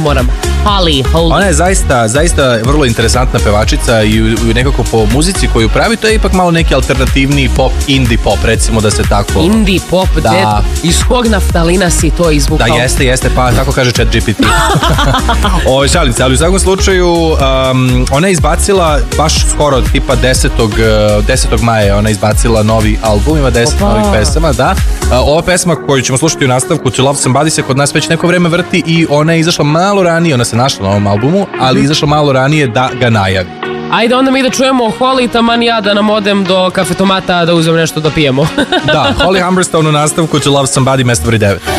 moram. Holly. Ona je zaista vrlo interesantna pevačica i nekako po muzici koju pravi, to je ipak malo neki alternativni pop, indie pop, recimo da se tako... Indie pop, da. Iz kog naftalina si to izvukao? Da, jeste, pa tako kaže ChatGPT. Šalim se, ali u svakom slučaju ona je izbacila baš skoro tipa 10. maja ona je izbacila novi album, ima 10 novih pesama, da. Ova pesma koju ćemo slušati u nastavku, To Love Somebody, se kod nas već neko vreme vrti i ona je izašla malo ranije, ona se našla na ovom albumu, ali izašla malo ranije da ga najavi. Ajde onda mi da čujemo Holly, taman ja da nam odem do kafetomata da uzem nešto da pijemo. Da, Holly Humberstone u nastavku, To Love Somebody, mesto broj 9.